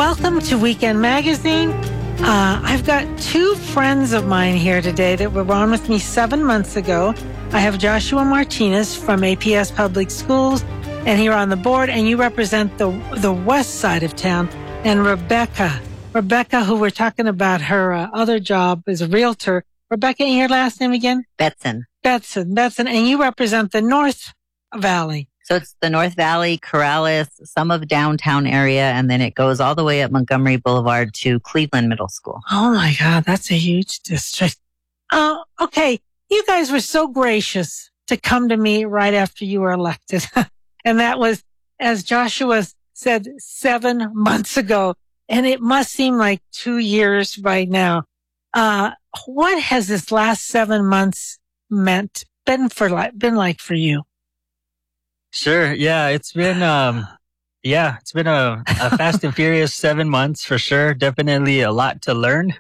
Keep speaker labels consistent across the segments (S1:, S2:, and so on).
S1: Welcome to Weekend Magazine. I've got two friends of mine here today that were on with me 7 months ago. I have Joshua Martinez from APS Public Schools, and you're on the board, and you represent the west side of town. And Rebecca, who we're talking about her other job as a realtor. Rebecca, and your last name again?
S2: Betson.
S1: And you represent the North Valley.
S2: So it's the North Valley, Corrales, some of downtown area, and then it goes all the way up Montgomery Boulevard to Cleveland Middle School.
S1: Oh my God, that's a huge district. Okay, you guys were so gracious to come to me right after you were elected. And that was, as Joshua said, 7 months ago. And it must seem like 2 years right now. What has this last 7 months been like for you?
S3: Sure. Yeah, it's been a fast and furious 7 months for sure. Definitely a lot to learn.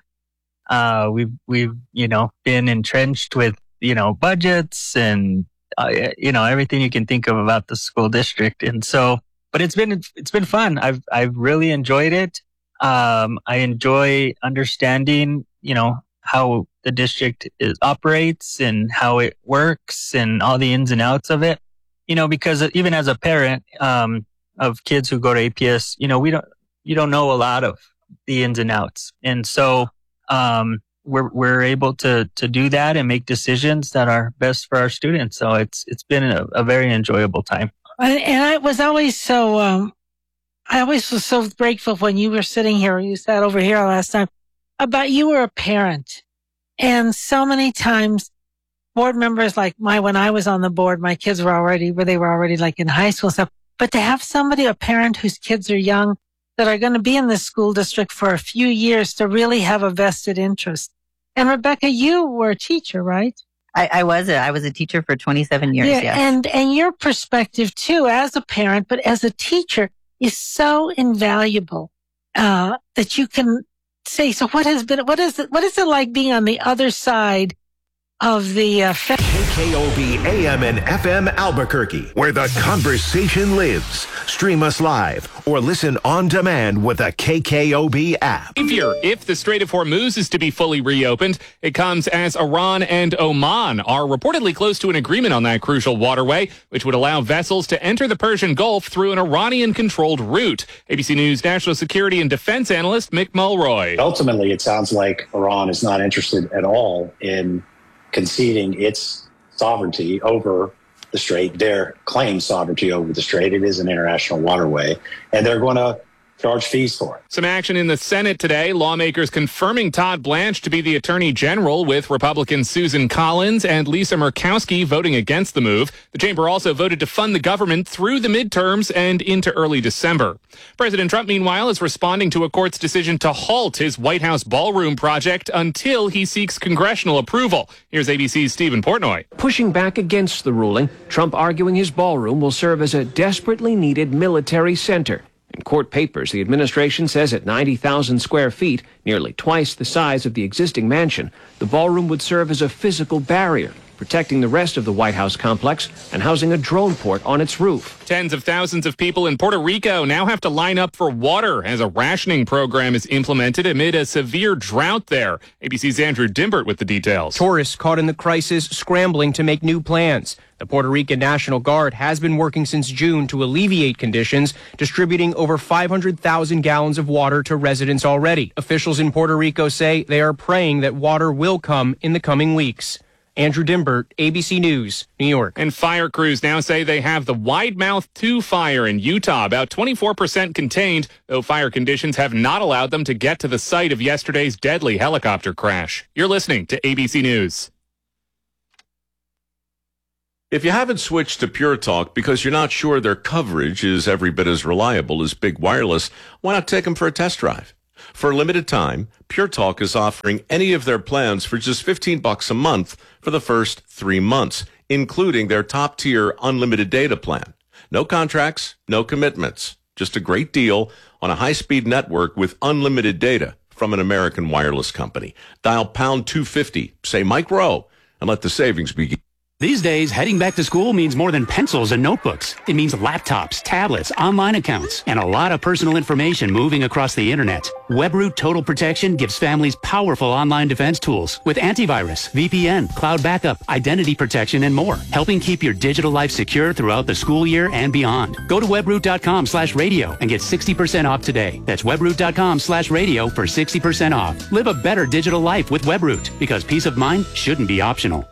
S3: We've been entrenched with budgets and everything you can think of about the school district, and so. But it's been fun. I've really enjoyed it. I enjoy understanding how the district operates and how it works and all the ins and outs of it. Because even as a parent of kids who go to APS, you don't know a lot of the ins and outs, and so we're able to do that and make decisions that are best for our students. So it's been a very enjoyable time.
S1: And I was always so grateful when you were sitting here. You sat over here last time about you were a parent, and so many times. Board members like when I was on the board, my kids were already like in high school and stuff. But to have a parent whose kids are young that are going to be in this school district for a few years to really have a vested interest. And Rebecca, you were a teacher, right?
S2: I was a teacher for 27 years.
S1: Yeah,
S2: yes.
S1: And your perspective too, as a parent, but as a teacher, is so invaluable, that you can say, so what is it like being on the other side of the
S4: KKOB AM and FM Albuquerque, where the conversation lives. Stream us live or listen on demand with the KKOB app.
S5: If the Strait of Hormuz is to be fully reopened, it comes as Iran and Oman are reportedly close to an agreement on that crucial waterway, which would allow vessels to enter the Persian Gulf through an Iranian-controlled route. ABC News national security and defense analyst Mick Mulroy.
S6: Ultimately, it sounds like Iran is not interested at all in conceding its sovereignty over the strait, their claimed sovereignty over the strait. It is an international waterway, and they're going to charge fees for it.
S5: Some action in the Senate today. Lawmakers confirming Todd Blanche to be the Attorney General, with Republicans Susan Collins and Lisa Murkowski voting against the move. The chamber also voted to fund the government through the midterms and into early December. President Trump, meanwhile, is responding to a court's decision to halt his White House ballroom project until he seeks congressional approval. Here's ABC's Stephen Portnoy.
S7: Pushing back against the ruling, Trump arguing his ballroom will serve as a desperately needed military center. In court papers, the administration says at 90,000 square feet, nearly twice the size of the existing mansion, the ballroom would serve as a physical barrier, protecting the rest of the White House complex and housing a drone port on its roof.
S5: Tens of thousands of people in Puerto Rico now have to line up for water as a rationing program is implemented amid a severe drought there. ABC's Andrew Dimbert with the details.
S8: Tourists caught in the crisis scrambling to make new plans. The Puerto Rican National Guard has been working since June to alleviate conditions, distributing over 500,000 gallons of water to residents already. Officials in Puerto Rico say they are praying that water will come in the coming weeks. Andrew Dimbert, ABC News, New York.
S5: And fire crews now say they have the Wide Mouth 2 fire in Utah, about 24% contained, though fire conditions have not allowed them to get to the site of yesterday's deadly helicopter crash. You're listening to ABC News.
S9: If you haven't switched to Pure Talk because you're not sure their coverage is every bit as reliable as Big Wireless, why not take them for a test drive? For a limited time, Pure Talk is offering any of their plans for just $15 a month for the first 3 months, including their top-tier unlimited data plan. No contracts, no commitments, just a great deal on a high-speed network with unlimited data from an American wireless company. Dial pound 250, say Mike Rowe, and let the savings begin.
S10: These days, heading back to school means more than pencils and notebooks. It means laptops, tablets, online accounts, and a lot of personal information moving across the internet. WebRoot Total Protection gives families powerful online defense tools with antivirus, VPN, cloud backup, identity protection, and more, helping keep your digital life secure throughout the school year and beyond. Go to webroot.com/radio and get 60% off today. That's webroot.com/radio for 60% off. Live a better digital life with WebRoot, because peace of mind shouldn't be optional.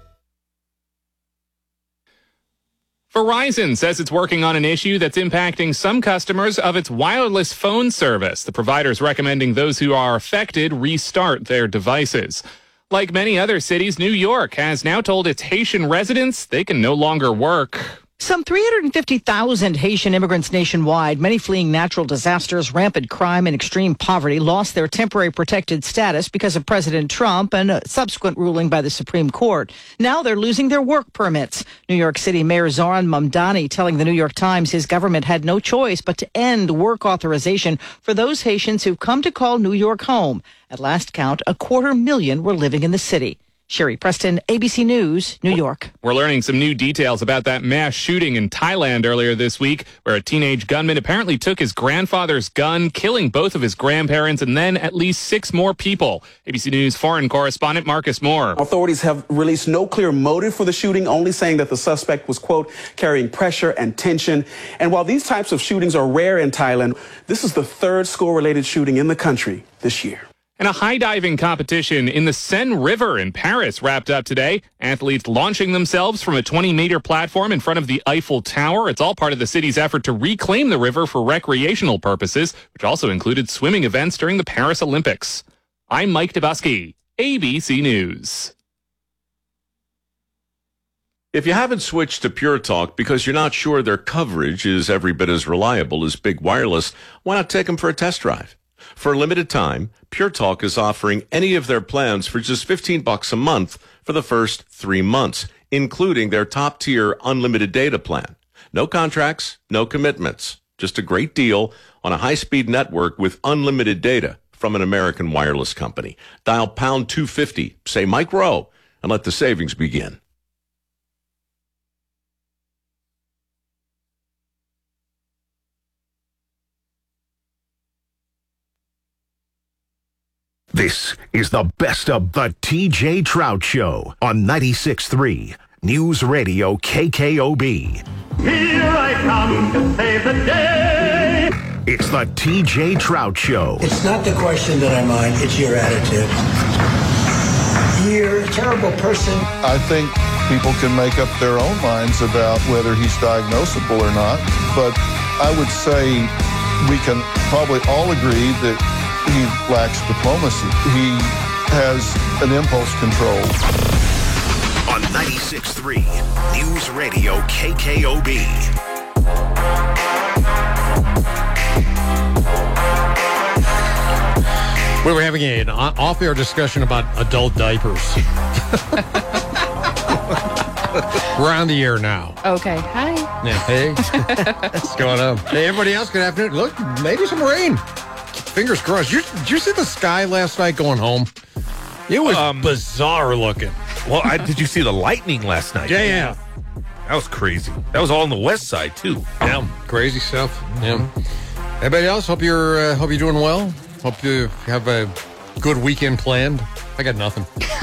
S5: Verizon says it's working on an issue that's impacting some customers of its wireless phone service. The provider is recommending those who are affected restart their devices. Like many other cities, New York has now told its Haitian residents they can no longer work.
S11: Some 350,000 Haitian immigrants nationwide, many fleeing natural disasters, rampant crime, and extreme poverty, lost their temporary protected status because of President Trump and a subsequent ruling by the Supreme Court. Now they're losing their work permits. New York City Mayor Zoran Mamdani telling the New York Times his government had no choice but to end work authorization for those Haitians who've come to call New York home. At last count, 250,000 were living in the city. Sherry Preston, ABC News, New York.
S5: We're learning some new details about that mass shooting in Thailand earlier this week, where a teenage gunman apparently took his grandfather's gun, killing both of his grandparents and then at least 6 more people. ABC News foreign correspondent Marcus Moore.
S12: Authorities have released no clear motive for the shooting, only saying that the suspect was, quote, carrying pressure and tension. And while these types of shootings are rare in Thailand, this is the 3rd school-related shooting in the country this year.
S5: And a high diving competition in the Seine River in Paris wrapped up today. Athletes launching themselves from a 20-meter platform in front of the Eiffel Tower. It's all part of the city's effort to reclaim the river for recreational purposes, which also included swimming events during the Paris Olympics. I'm Mike Dubusky, ABC News.
S9: If you haven't switched to Pure Talk because you're not sure their coverage is every bit as reliable as Big Wireless, why not take them for a test drive? For a limited time, Pure Talk is offering any of their plans for just $15 a month for the first 3 months, including their top-tier unlimited data plan. No contracts, no commitments, just a great deal on a high-speed network with unlimited data from an American wireless company. Dial pound 250, say Mike Rowe, and let the savings begin.
S4: This is the best of the TJ Trout Show on 96.3 News Radio KKOB.
S13: Here I come to save the day.
S4: It's the TJ Trout Show.
S14: It's not the question that I mind, it's your attitude. You're a terrible person.
S15: I think people can make up their own minds about whether he's diagnosable or not, but I would say we can probably all agree that he lacks diplomacy. He has an impulse control.
S4: On 96.3 News Radio KKOB.
S16: We were having an off-air discussion about adult diapers. We're on the air now.
S17: Okay. Hi.
S16: Yeah, hey. What's going on? Hey, everybody else, good afternoon. Look, maybe some rain. Fingers crossed. Did you see the sky last night going home? It was bizarre looking.
S18: Well, did you see the lightning last night?
S16: Yeah.
S18: That was crazy. That was all on the west side, too.
S16: Yeah, crazy stuff. Yeah. Everybody else, hope you're doing well. Hope you have a good weekend planned. I got nothing.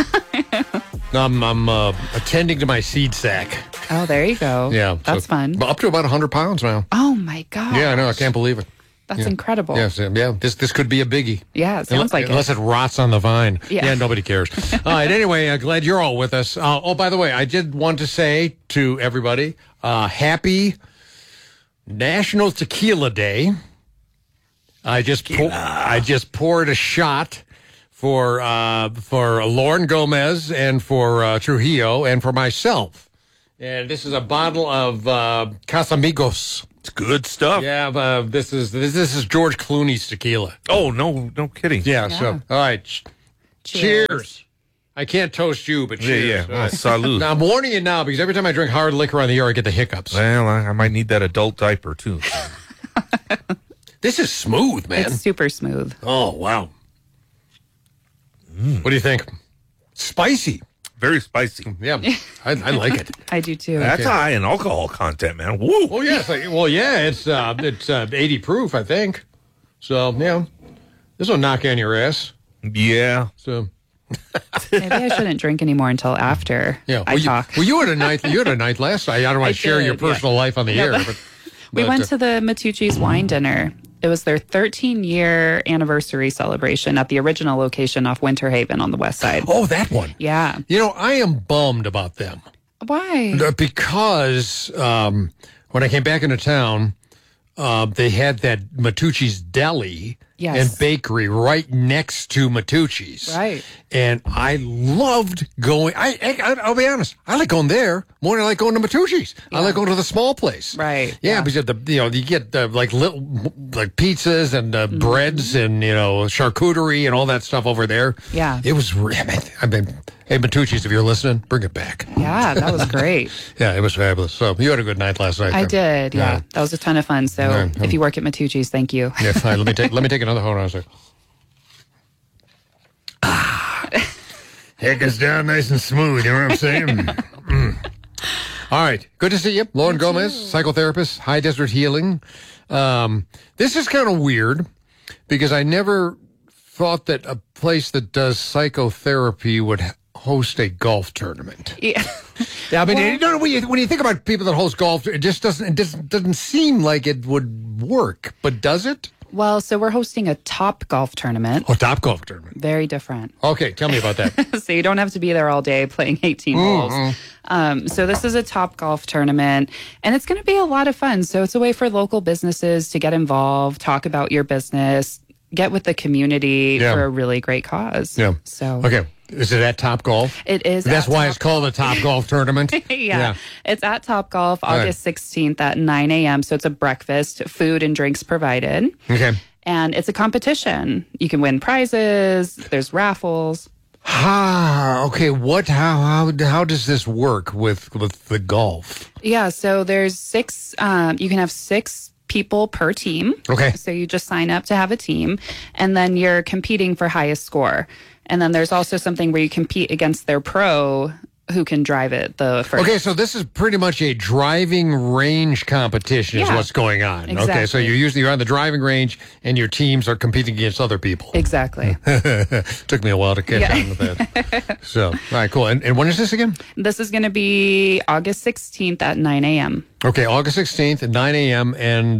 S16: I'm attending to my seed sack.
S17: Oh, there you go.
S16: Yeah.
S17: That's fun.
S16: Up to about 100 pounds now.
S17: Oh, my God.
S16: Yeah, I know. I can't believe it.
S17: That's incredible.
S16: Yes, yeah. This could be a biggie.
S17: Yeah, it sounds like
S16: unless it rots on the vine.
S17: Yeah,
S16: nobody cares. All right, anyway, glad you're all with us. By the way, I did want to say to everybody, happy National Tequila Day. I just poured a shot for Lauren Gomez and for Trujillo and for myself. And this is a bottle of Casamigos.
S18: It's good stuff.
S16: Yeah, this is George Clooney's tequila.
S18: Oh, no kidding.
S16: Yeah. So, all right. Cheers. I can't toast you, but cheers.
S18: Yeah. Well, salud.
S16: Now, I'm warning you now because every time I drink hard liquor on the air, I get the hiccups.
S18: Well, I might need that adult diaper, too.
S16: This is smooth, man.
S17: It's super smooth.
S16: Oh, wow. What do you think? Spicy.
S18: very spicy.
S16: Yeah, I like it.
S17: I do too.
S18: That's high in alcohol content, man. Woo!
S16: Oh yes, it's 80 proof, I think. So yeah, this will knock on your ass.
S18: Yeah.
S16: So
S17: Maybe I shouldn't drink anymore until after I talk.
S16: You had a night last night. I don't want to share your personal life on the air. But
S17: we went to the Matucci's wine dinner. It was their 13-year anniversary celebration at the original location off Winter Haven on the west side.
S16: Oh, that one.
S17: Yeah.
S16: You know, I am bummed about them.
S17: Why?
S16: Because when I came back into town, they had that Matucci's Deli and bakery right next to Matucci's.
S17: Right.
S16: And I loved going. I'll be honest. I like going there more than I like going to Matucci's. I like going to the small place.
S17: Right.
S16: Yeah, because you get like little like pizzas and breads and charcuterie and all that stuff over there.
S17: Yeah.
S16: It was. Hey, Matucci's, if you're listening, bring it back.
S17: Yeah, that was great.
S16: Yeah, it was fabulous. So you had a good night last night.
S17: I did. Yeah, that was a ton of fun. So if you work at Matucci's, thank you.
S16: Yeah, fine. Let me take another. Hold on a second. It goes down nice and smooth. You know what I'm saying? All right. Good to see you. Lauren Gomez, psychotherapist, High Desert Healing. This is kind of weird because I never thought that a place that does psychotherapy would host a golf tournament.
S17: Yeah.
S16: I mean, when you think about people that host golf, it just doesn't seem like it would work. But does it?
S17: Well, so we're hosting a Top Golf tournament.
S16: Oh, Top Golf tournament.
S17: Very different.
S16: Okay, tell me about that.
S17: So you don't have to be there all day playing 18 holes. So this is a Top Golf tournament, and it's going to be a lot of fun. So it's a way for local businesses to get involved, talk about your business, get with the community for a really great cause.
S16: Yeah.
S17: So
S16: okay. Is it at Top Golf?
S17: It is.
S16: That's why it's called a Top Golf tournament?
S17: Yeah. It's at Top Golf, August 16th at 9 a.m. So it's a breakfast, food and drinks provided.
S16: Okay.
S17: And it's a competition. You can win prizes. There's raffles.
S16: Okay. How does this work with the golf?
S17: Yeah. So there's 6, you can have 6 people per team.
S16: Okay.
S17: So you just sign up to have a team, and then you're competing for highest score. And then there's also something where you compete against their pro who can drive it the first.
S16: Okay, so this is pretty much a driving range competition is what's going on.
S17: Exactly.
S16: Okay, so you're on the driving range and your teams are competing against other people.
S17: Exactly.
S16: Took me a while to catch on with that. So, all right, cool. And when is this again?
S17: This is going to be August 16th at 9 a.m.
S16: Okay, August 16th at 9 a.m. And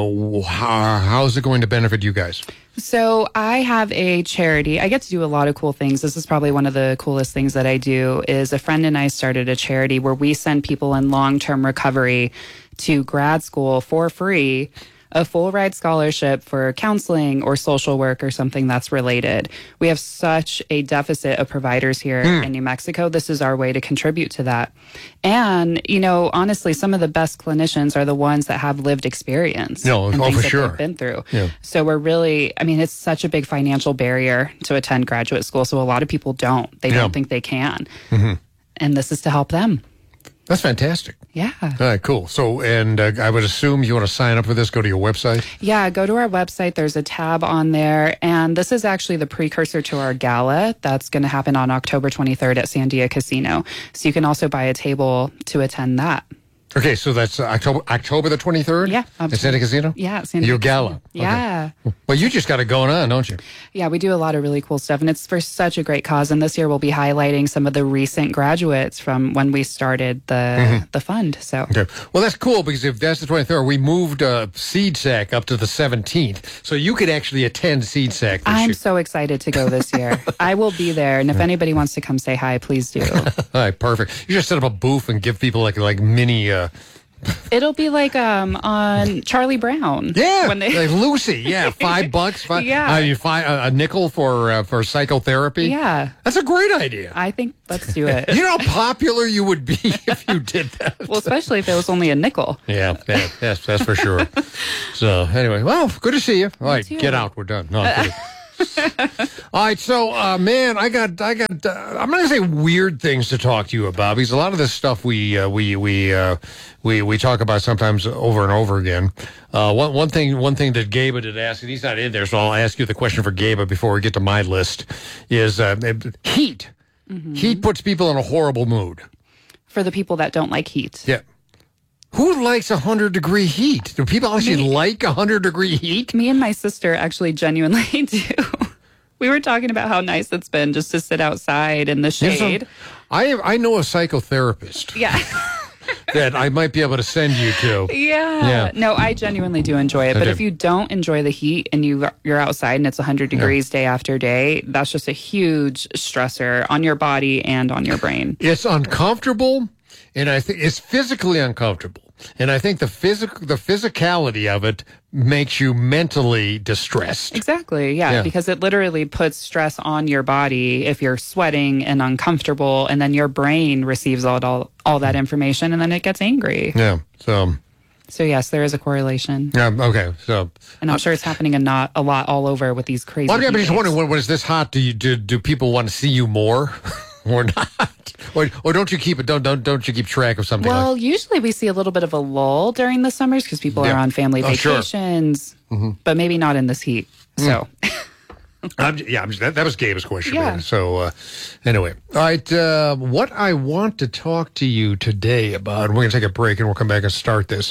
S16: how is it going to benefit you guys?
S17: So I have a charity. I get to do a lot of cool things. This is probably one of the coolest things that I do is a friend and I started a charity where we send people in long-term recovery to grad school for free, a full ride scholarship for counseling or social work or something that's related. We have such a deficit of providers here in New Mexico. This is our way to contribute to that. And, honestly, some of the best clinicians are the ones that have lived experience.
S16: No,
S17: and
S16: for
S17: things that
S16: sure.
S17: they've been through.
S16: Yeah.
S17: So we're really, it's such a big financial barrier to attend graduate school. So a lot of people don't. They don't think they can.
S16: Mm-hmm.
S17: And this is to help them.
S16: That's fantastic.
S17: Yeah.
S16: All right, cool. So, and I would assume you want to sign up for this, go to your website?
S17: Yeah, go to our website. There's a tab on there. And this is actually the precursor to our gala that's going to happen on October 23rd at Sandia Casino. So you can also buy a table to attend that.
S16: Okay, so that's October the 23rd?
S17: Yeah.
S16: At Sandia Casino?
S17: Yeah, Sandia
S16: Your
S17: Casino.
S16: gala?
S17: Yeah.
S16: Okay. Well, you just got it going on, don't you?
S17: Yeah, we do a lot of really cool stuff, and it's for such a great cause. And this year we'll be highlighting some of the recent graduates from when we started the fund. So
S16: okay. Well, that's cool because if that's the 23rd, we moved Seed Sack up to the 17th, so you could actually attend Seed Sack this
S17: I'm
S16: year.
S17: so excited to go this year. I will be there, and if anybody wants to come say hi, please do.
S16: All right, perfect. You just set up a booth and give people like mini.
S17: It'll be like on Charlie Brown.
S16: Yeah,
S17: when they
S16: like Lucy. Yeah, $5.
S17: Yeah.
S16: You find a nickel for psychotherapy.
S17: Yeah,
S16: that's a great idea.
S17: I think let's do it.
S16: You know how popular you would be if you did that.
S17: Well, especially if it was only a nickel.
S16: Yeah, that's for sure. So anyway, well, good to see you. All right, get out. We're done. No, I'm kidding. All right, so man, I got. I'm not gonna say weird things to talk to you about because a lot of this stuff we talk about sometimes over and over again. One thing that Gabe did ask, and he's not in there, so I'll ask you the question for Gabe before we get to my list. Is heat? Heat puts people in a horrible mood.
S17: For the people that don't like heat.
S16: Yeah. Who likes 100-degree heat? Do people actually like 100-degree heat?
S17: Me and my sister actually genuinely do. We were talking about how nice it's been just to sit outside in the shade.
S16: I know a psychotherapist.
S17: Yeah.
S16: That I might be able to send you to.
S17: Yeah. No, I genuinely do enjoy it. But if you don't enjoy the heat and you're outside and it's 100 degrees day after day, that's just a huge stressor on your body and on your brain.
S16: It's uncomfortable, and I think it's physically uncomfortable. And I think the physicality of it makes you mentally distressed.
S17: Exactly, yeah, because it literally puts stress on your body if you're sweating and uncomfortable, and then your brain receives all that information, and then it gets angry.
S16: Yeah,
S17: so yes, there is a correlation.
S16: Yeah, okay, so...
S17: And I'm sure it's happening a lot all over with these crazy
S16: I'm just wondering, when it's this hot, do people want to see you more? Or not, or don't you keep it? Don't you keep track of something?
S17: Well, usually we see a little bit of a lull during the summers because people are on family vacations, but maybe not in this heat. So,
S16: that was Gabe's question.
S17: Yeah.
S16: Man. So, anyway, all right. What I want to talk to you today about, we're going to take a break and we'll come back and start this.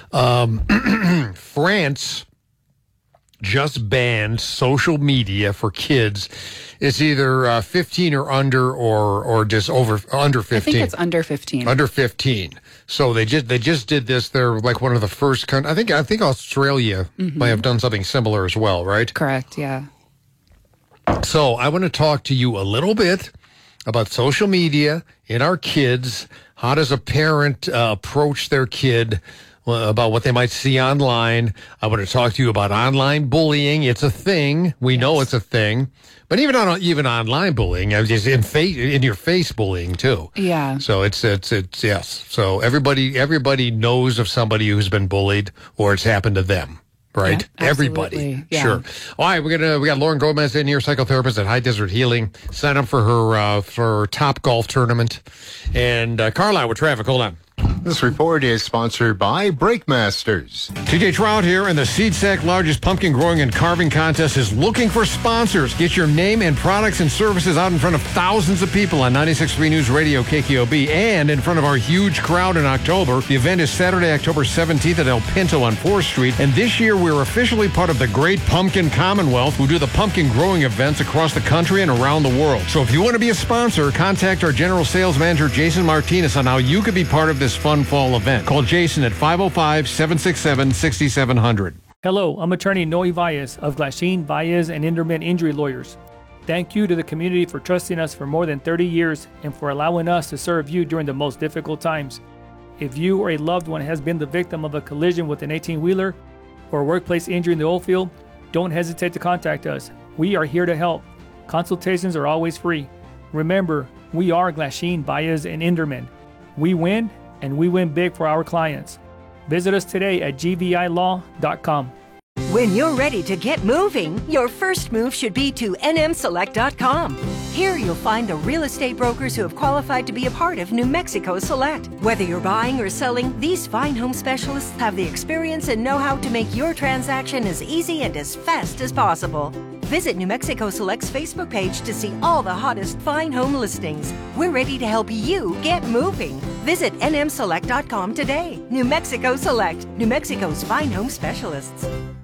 S16: France just banned social media for kids. It's either 15 or under, or just under 15.
S17: I think it's under 15.
S16: Under 15. So they just did this. They're like one of the first. I think Australia might have done something similar as well, right?
S17: Correct. Yeah.
S16: So I want to talk to you a little bit about social media in our kids. How does a parent approach their kid about what they might see online? I want to talk to you about online bullying. It's a thing. We know it's a thing. But even online bullying, just in your face bullying too.
S17: Yeah.
S16: So it's yes. So everybody knows of somebody who's been bullied or it's happened to them. Right?
S17: Yeah,
S16: everybody.
S17: Yeah.
S16: Sure. All right, we got Lauren Gomez in here, psychotherapist at High Desert Healing. Sign up for her Top Golf tournament. And Carlisle with traffic. Hold on.
S19: This report is sponsored by Breakmasters.
S16: TJ Trout here, and the SeedSack largest pumpkin growing and carving contest is looking for sponsors. Get your name and products and services out in front of thousands of people on 96.3 News Radio KKOB and in front of our huge crowd in October. The event is Saturday, October 17th at El Pinto on 4th Street. And this year we're officially part of the Great Pumpkin Commonwealth, who do the pumpkin growing events across the country and around the world. So if you want to be a sponsor, contact our General Sales Manager, Jason Martinez, on how you could be part of this fun fall event. Call Jason at 505-767-6700.
S20: Hello, I'm attorney Noe Valles of Glasheen, Valles, and Inderman Injury Lawyers. Thank you to the community for trusting us for more than 30 years and for allowing us to serve you during the most difficult times. If you or a loved one has been the victim of a collision with an 18-wheeler or a workplace injury in the oil field, don't hesitate to contact us. We are here to help. Consultations are always free. Remember, we are Glasheen, Valles, and Inderman. We win, and we win big for our clients. Visit us today at gvilaw.com.
S21: When you're ready to get moving, your first move should be to nmselect.com. Here you'll find the real estate brokers who have qualified to be a part of New Mexico Select. Whether you're buying or selling, these fine home specialists have the experience and know-how to make your transaction as easy and as fast as possible. Visit New Mexico Select's Facebook page to see all the hottest fine home listings. We're ready to help you get moving. Visit nmselect.com today. New Mexico Select, New Mexico's fine home specialists.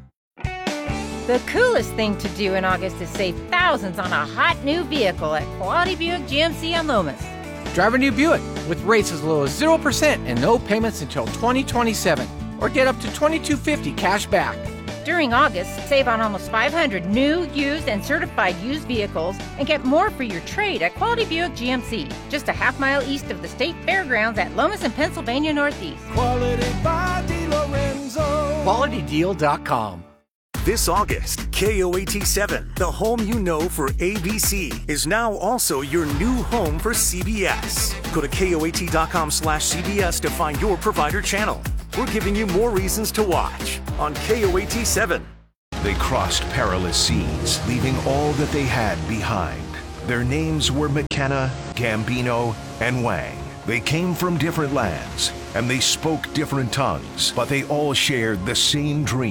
S22: The coolest thing to do in August is save thousands on a hot new vehicle at Quality Buick GMC on Lomas.
S23: Drive a new Buick with rates as low as 0% and no payments until 2027. Or get up to $2,250 cash back.
S22: During August, save on almost 500 new, used, and certified used vehicles and get more for your trade at Quality Buick GMC, just a half-mile east of the State Fairgrounds at Lomas and Pennsylvania Northeast.
S23: Quality by DeLorenzo. QualityDeal.com.
S24: This August, KOAT7, the home you know for ABC, is now also your new home for CBS. Go to KOAT.com/CBS to find your provider channel. We're giving you more reasons to watch on KOAT7.
S4: They crossed perilous seas, leaving all that they had behind. Their names were McKenna, Gambino, and Wang. They came from different lands, and they spoke different tongues, but they all shared the same dream.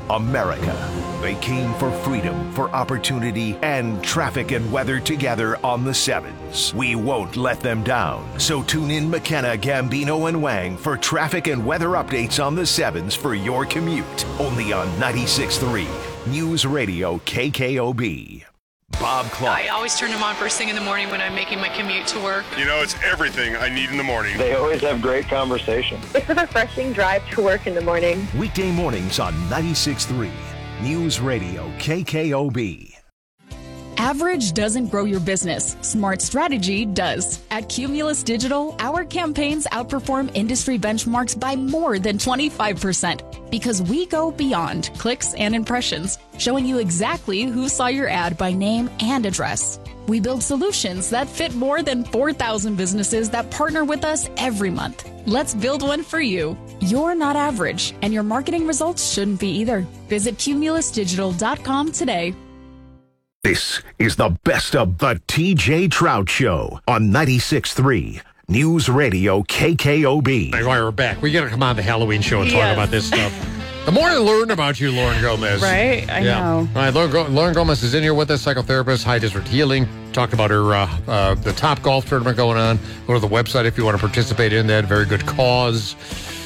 S4: America. They came for freedom, for opportunity, and traffic and weather together on the 7s. We won't let them down. So tune in McKenna, Gambino, and Wang for traffic and weather updates on the 7s for your commute. Only on 96.3 News Radio KKOB. Bob Clark.
S1: I always turn them on first thing in the morning when I'm making my commute to work.
S2: You know, it's everything I need in the morning.
S3: They always have great conversation.
S6: It's a refreshing drive to work in the morning.
S4: Weekday mornings on 96.3 News Radio KKOB.
S25: Average doesn't grow your business. Smart strategy does. At Cumulus Digital, our campaigns outperform industry benchmarks by more than 25% because we go beyond clicks and impressions, showing you exactly who saw your ad by name and address. We build solutions that fit more than 4,000 businesses that partner with us every month. Let's build one for you. You're not average, and your marketing results shouldn't be either. Visit cumulusdigital.com today.
S4: This is the best of the TJ Trout Show on 96.3 News Radio KKOB.
S16: All right, we're back. We got to come on the Halloween show and talk about this stuff. The more I learn about you, Lauren Gomez.
S17: Right? I know.
S16: All right, Lauren Gomez is in here with us, psychotherapist, High Desert Healing. Talked about her the Top Golf tournament going on. Go to the website if you want to participate in that. Very good cause.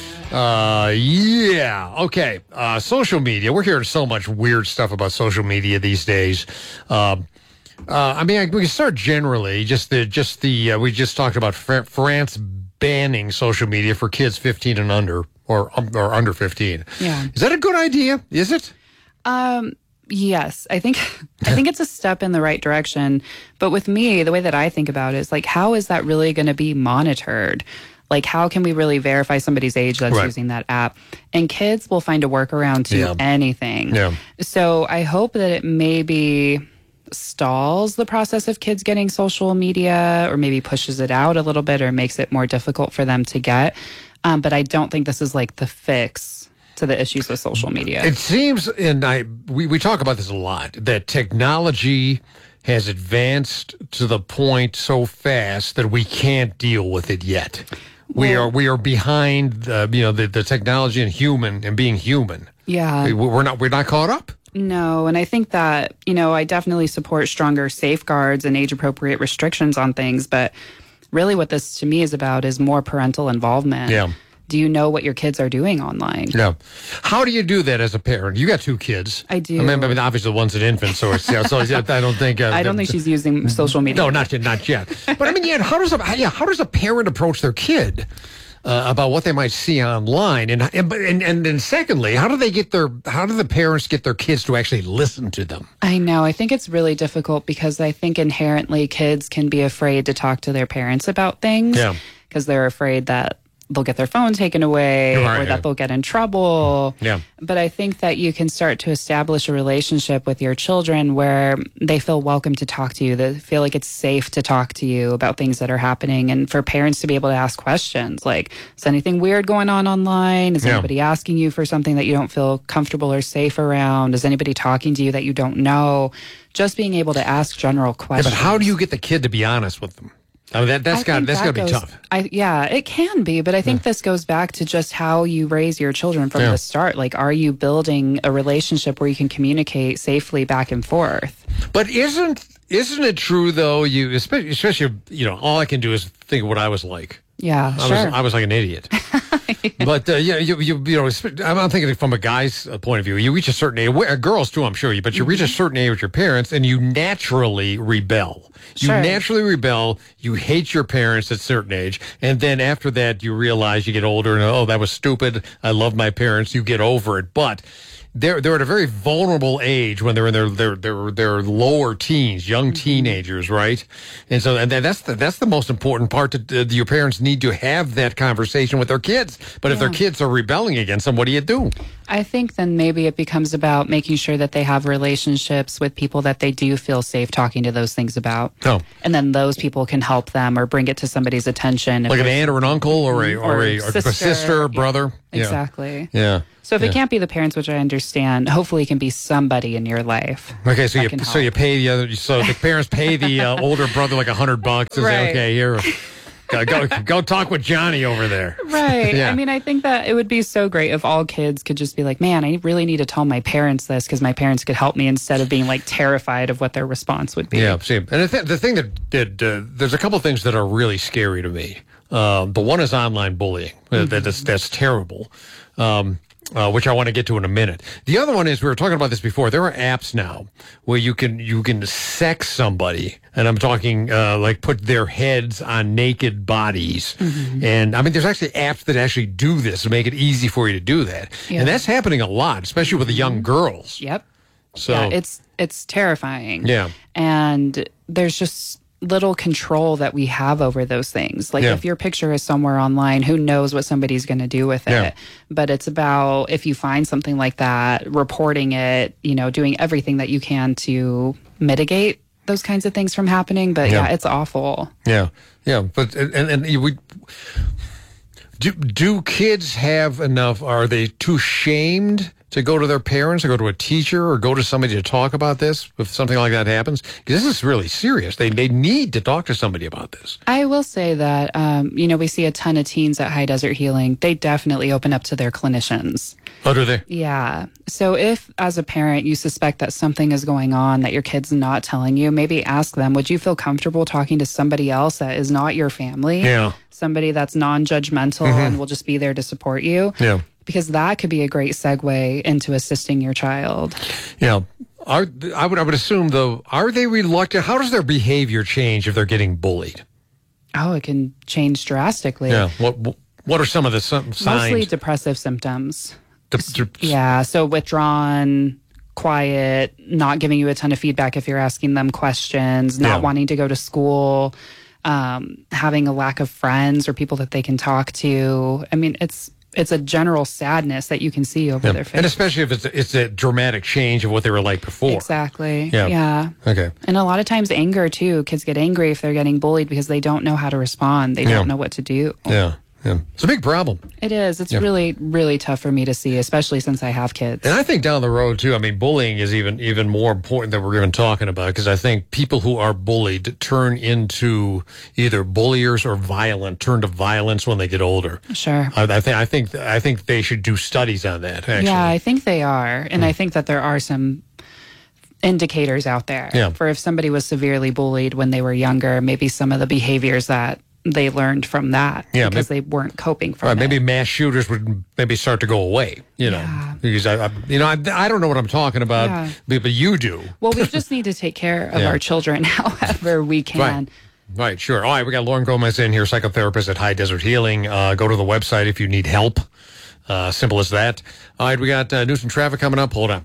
S16: Okay. Social media. We're hearing so much weird stuff about social media these days. We can start generally. We just talked about France banning social media for kids 15 and under, or under 15.
S17: Yeah.
S16: Is that a good idea? Is it?
S17: Yes, I think it's a step in the right direction. But with me, the way that I think about it is like, how is that really going to be monitored? Like, how can we really verify somebody's age that's using that app? And kids will find a workaround to anything. Yeah. So I hope that it maybe stalls the process of kids getting social media, or maybe pushes it out a little bit, or makes it more difficult for them to get. But I don't think this is like the fix to the issues with social media.
S16: It seems, and we talk about this a lot, that technology has advanced to the point so fast that we can't deal with it yet. We are behind the technology and being human.
S17: Yeah.
S16: We're not caught up.
S17: No, and I think that, I definitely support stronger safeguards and age-appropriate restrictions on things, but really what this to me is about is more parental involvement. Yeah. Do you know what your kids are doing online?
S16: Yeah. How do you do that as a parent? You got 2 kids.
S17: I do.
S16: I mean, obviously one's an infant, so I don't think.
S17: I don't think she's using social media.
S16: No, not yet. But I mean, how does a parent approach their kid about what they might see online, and then secondly, how do the parents get their kids to actually listen to them?
S17: I know. I think it's really difficult because I think inherently kids can be afraid to talk to their parents about things. Yeah. Because they're afraid that they'll get their phone taken away, or that they'll get in trouble. Yeah. But I think that you can start to establish a relationship with your children where they feel welcome to talk to you. They feel like it's safe to talk to you about things that are happening, and for parents to be able to ask questions like, is anything weird going on online? Is anybody asking you for something that you don't feel comfortable or safe around? Is anybody talking to you that you don't know? Just being able to ask general questions.
S16: Yeah, but how do you get the kid to be honest with them? I mean, that's got to be tough.
S17: It can be, but I think this goes back to just how you raise your children from the start. Like, are you building a relationship where you can communicate safely back and forth?
S16: But isn't it true though? You especially all I can do is think of what I was like.
S17: Yeah,
S16: I was like an idiot. But I'm thinking from a guy's point of view. You reach a certain age, girls too, I'm sure. But you reach a certain age with your parents, and you naturally rebel. You naturally rebel. You hate your parents at a certain age, and then after that, you realize you get older, and that was stupid. I love my parents. You get over it, but they're at a very vulnerable age when they're in their lower teens, young teenagers, right? And so that's the most important part. Your parents need to have that conversation with their kids. But if their kids are rebelling against them, what do you do?
S17: I think then maybe it becomes about making sure that they have relationships with people that they do feel safe talking to those things about. Oh. And then those people can help them or bring it to somebody's attention.
S16: Like an aunt or an uncle or a sister, brother.
S17: Yeah. Exactly.
S16: Yeah.
S17: So if it can't be the parents, which I understand, hopefully it can be somebody in your life.
S16: Okay, so you pay the parents pay the older brother like $100 and say, okay, here. Go talk with Johnny over there.
S17: Right.
S16: Yeah.
S17: I mean, I think that it would be so great if all kids could just be like, man, I really need to tell my parents this because my parents could help me, instead of being like terrified of what their response would be.
S16: Yeah, see, and the thing that there's a couple things that are really scary to me. The one is online bullying. That's terrible. Which I want to get to in a minute. The other one is, we were talking about this before, there are apps now where you can sex somebody, and I'm talking like put their heads on naked bodies. Mm-hmm. And I mean, there's actually apps that actually do this to make it easy for you to do that. Yeah. And that's happening a lot, especially with the young girls.
S17: Yep.
S16: So
S17: yeah, it's terrifying.
S16: Yeah.
S17: And there's just little control that we have over those things. Like if your picture is somewhere online, who knows what somebody's going to do with it. But it's about, if you find something like that, reporting it, doing everything that you can to mitigate those kinds of things from happening. But yeah, it's awful.
S16: Yeah. But do kids have enough? Are they too shamed to go to their parents or go to a teacher or go to somebody to talk about this if something like that happens? Because this is really serious. They need to talk to somebody about this.
S17: I will say that, we see a ton of teens at High Desert Healing. They definitely open up to their clinicians.
S16: Oh, do they?
S17: Yeah. So if, as a parent, you suspect that something is going on that your kid's not telling you, maybe ask them, would you feel comfortable talking to somebody else that is not your family?
S16: Yeah.
S17: Somebody that's non-judgmental and will just be there to support you?
S16: Yeah.
S17: Because that could be a great segue into assisting your child.
S16: Yeah. I would assume, though, are they reluctant? How does their behavior change if they're getting bullied?
S17: Oh, it can change drastically.
S16: Yeah. What are some of the signs?
S17: Mostly depressive symptoms. Yeah. So withdrawn, quiet, not giving you a ton of feedback if you're asking them questions, not wanting to go to school, having a lack of friends or people that they can talk to. I mean, it's a general sadness that you can see over their face.
S16: And especially if it's a dramatic change of what they were like before.
S17: Exactly. Yeah.
S16: Okay.
S17: And a lot of times anger, too. Kids get angry if they're getting bullied because they don't know how to respond. They don't know what to do.
S16: Yeah. It's a big problem.
S17: It is. It's really, really tough for me to see, especially since I have kids.
S16: And I think down the road, too, I mean, bullying is even more important than we're even talking about, because I think people who are bullied turn into either bulliers or turn to violence when they get older.
S17: Sure.
S16: I think they should do studies on that, actually.
S17: Yeah, I think they are. And I think that there are some indicators out there for if somebody was severely bullied when they were younger, maybe some of the behaviors that they learned from that because they weren't coping from it.
S16: Maybe mass shooters would maybe start to go away, because I don't know what I'm talking about, but you do.
S17: Well, we just need to take care of our children however we can.
S16: Right, sure. All right, we got Lauren Gomez in here, psychotherapist at High Desert Healing. Go to the website if you need help. Simple as that. All right, we got news and traffic coming up. Hold on.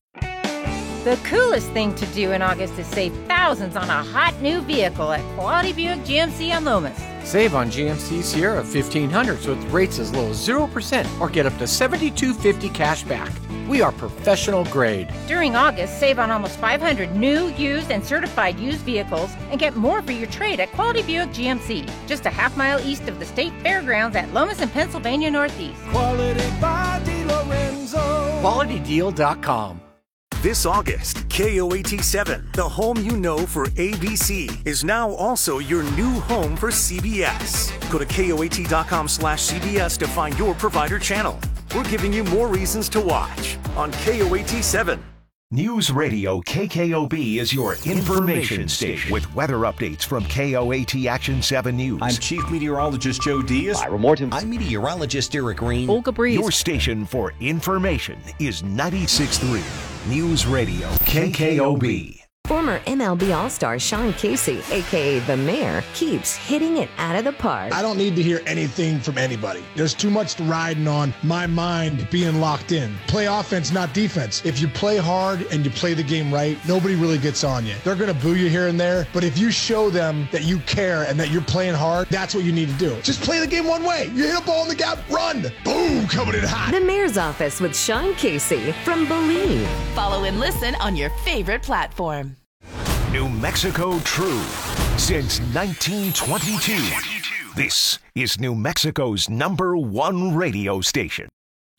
S22: The coolest thing to do in August is save thousands on a hot new vehicle at Quality Buick GMC on Lomas.
S23: Save on GMC Sierra 1500s with rates as low as 0% or get up to $7,250 cash back. We are professional grade.
S22: During August, save on almost 500 new, used, and certified used vehicles and get more for your trade at Quality Buick GMC, just a half-mile east of the State Fairgrounds at Lomas and Pennsylvania Northeast.
S14: Quality by DiLorenzo.
S24: QualityDeal.com. This August, KOAT7, the home you know for ABC, is now also your new home for CBS. Go to KOAT.com/CBS to find your provider channel. We're giving you more reasons to watch on KOAT7.
S4: News Radio KKOB is your information station with weather updates from KOAT Action 7 News.
S7: I'm Chief Meteorologist Joe Diaz.
S8: Ira Morton.
S7: I'm Meteorologist Eric Green.
S25: Olga Breeze.
S4: Your station for information is 96.3 News Radio KKOB.
S10: Former MLB All-Star Sean Casey, a.k.a. The Mayor, keeps hitting it out of the park.
S14: I don't need to hear anything from anybody. There's too much riding on my mind being locked in. Play offense, not defense. If you play hard and you play the game right, nobody really gets on you. They're going to boo you here and there, but if you show them that you care and that you're playing hard, that's what you need to do. Just play the game one way. You hit a ball in the gap, run. Boom, coming in hot.
S10: The Mayor's Office with Sean Casey from Believe.
S11: Follow and listen on your favorite platform.
S4: New Mexico True since 1922. This is New Mexico's #1 radio station.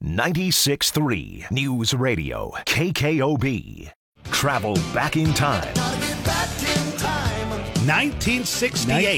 S4: 96.3 News Radio KKOB. Travel back in time.
S7: 1968.